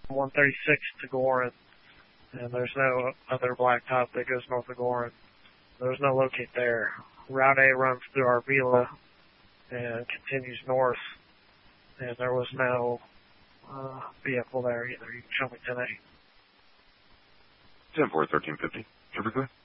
136 to Gorin, and there's no other blacktop that goes north of Gorin. There's no locate there. Route A runs through Arvila and continues north, and there was no vehicle there either. You can show me 10-8. 10-4, 1350. Super clear.